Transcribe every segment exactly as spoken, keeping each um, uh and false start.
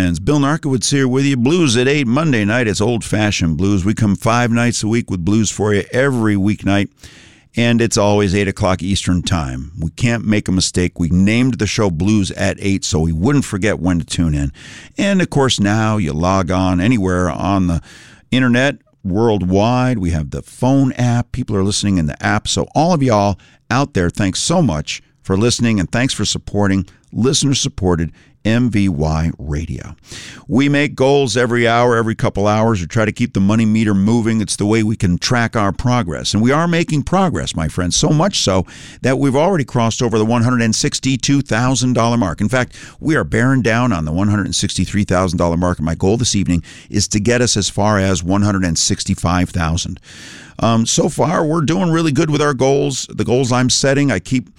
fans. Bill Narkowitz here with you. Blues at eight Monday night. It's old-fashioned blues. We come five nights a week with blues for you every weeknight, and it's always eight o'clock Eastern time. We can't make a mistake. We named the show Blues at eight so we wouldn't forget when to tune in. And, of course, now you log on anywhere on the internet, worldwide. We have the phone app. People are listening in the app. So all of y'all out there, thanks so much for listening, and thanks for supporting listener-supported M V Y Radio. We make goals every hour, every couple hours. We try to keep the money meter moving. It's the way we can track our progress. And we are making progress, my friends, so much so that we've already crossed over the one hundred sixty-two thousand dollars mark. In fact, we are bearing down on the one hundred sixty-three thousand dollars mark. And my goal this evening is to get us as far as one hundred sixty-five thousand dollars. Um, so far, we're doing really good with our goals. The goals I'm setting, I keep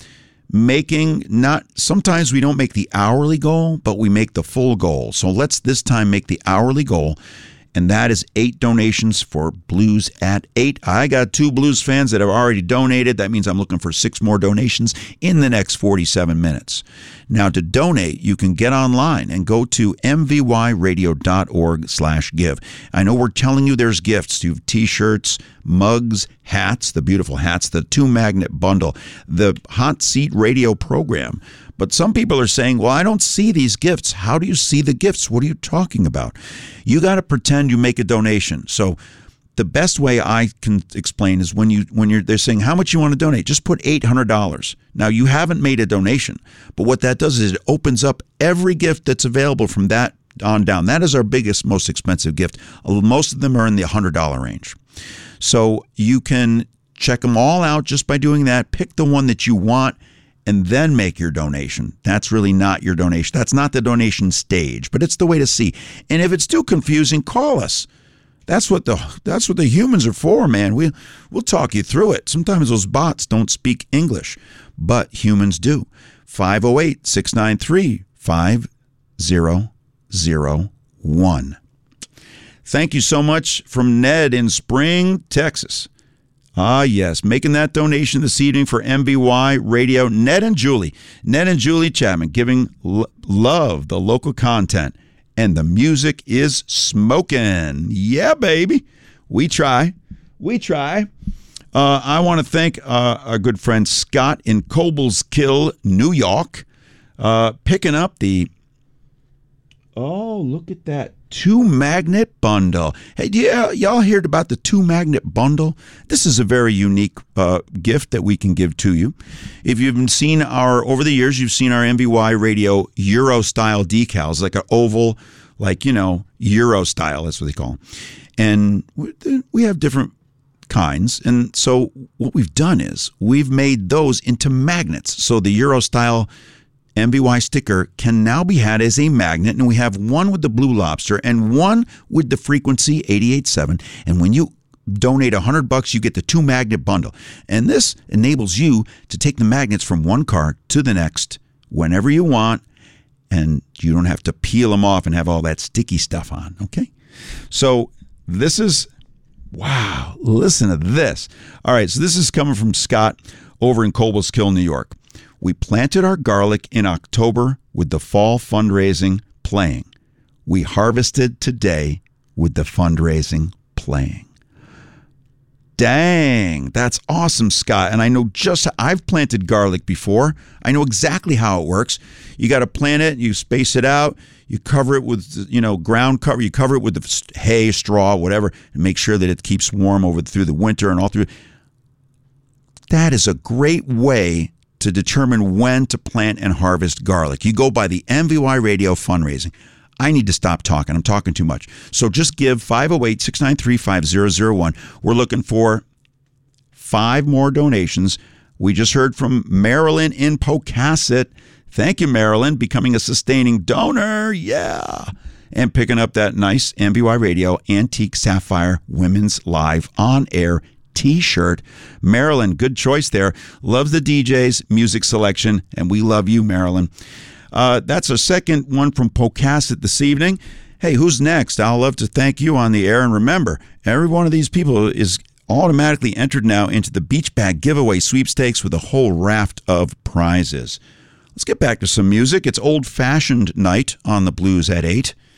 making not sometimes we don't make the hourly goal, but we make the full goal. So let's this time make the hourly goal, and that is eight donations for Blues at eight. I got two blues fans that have already donated. That means I'm looking for six more donations in the next forty-seven minutes. Now, to donate, you can get online and go to m v y radio dot org slash give. I know we're telling you there's gifts. You have T-shirts, mugs, hats, the beautiful hats, the two-magnet bundle, the Hot Seat Radio program. But some people are saying, well, I don't see these gifts. How do you see the gifts? What are you talking about? You got to pretend you make a donation. So the best way I can explain is when you when you're they're saying how much you want to donate, just put eight hundred dollars. Now, you haven't made a donation, but what that does is it opens up every gift that's available from that on down. That is our biggest, most expensive gift. Most of them are in the one hundred dollars range. So you can check them all out just by doing that. Pick the one that you want and then make your donation. That's really not your donation. That's not the donation stage, but it's the way to see. And if it's too confusing, call us. That's what the that's what the humans are for, man. We we'll talk you through it. Sometimes those bots don't speak English, but humans do. five oh eight, six nine three, five oh oh one. Thank you so much from Ned in Spring, Texas. Ah, yes, making that donation this evening for M V Y Radio. Ned and Julie. Ned and Julie Chapman giving l- love the local content. And the music is smoking. Yeah, baby. We try. We try. Uh, I want to thank uh, our good friend Scott in Cobleskill, New York, uh, picking up the, oh, look at that, two-magnet bundle. Hey, do y- y'all heard about the two-magnet bundle? This is a very unique uh, gift that we can give to you. If you've seen our, over the years, you've seen our M V Y Radio Euro-style decals, like an oval, like, you know, Euro-style, that's what they call them. And we have different kinds. And so what we've done is we've made those into magnets. So the Euro-style M V Y sticker can now be had as a magnet, and we have one with the Blue Lobster and one with the Frequency eighty-eight point seven. And when you donate one hundred bucks, you get the two magnet bundle. And this enables you to take the magnets from one car to the next whenever you want, and you don't have to peel them off and have all that sticky stuff on, okay? So this is, wow, listen to this. All right, so this is coming from Scott over in Cobleskill, New York. We planted our garlic in October with the fall fundraising playing. We harvested today with the fundraising playing. Dang, that's awesome, Scott. And I know just, I've planted garlic before. I know exactly how it works. You got to plant it, you space it out, you cover it with, you know, ground cover, you cover it with the hay, straw, whatever, and make sure that it keeps warm over through the winter and all through. That is a great way to determine when to plant and harvest garlic. You go by the M V Y Radio fundraising. I need to stop talking. I'm talking too much. So just give five oh eight, six nine three, five oh oh one. We're looking for five more donations. We just heard from Marilyn in Pocasset. Thank you, Marilyn, becoming a sustaining donor. Yeah. And picking up that nice M V Y Radio Antique Sapphire Women's Live On Air T-shirt. Marilyn, good choice there. Loves the D J's music selection, and we love you, Marilyn. Uh, that's a second one from Pocasset this evening. Hey, who's next? I'll love to thank you on the air. And remember, every one of these people is automatically entered now into the Beach Bag giveaway sweepstakes with a whole raft of prizes. Let's get back to some music. It's old-fashioned night on the Blues at eight.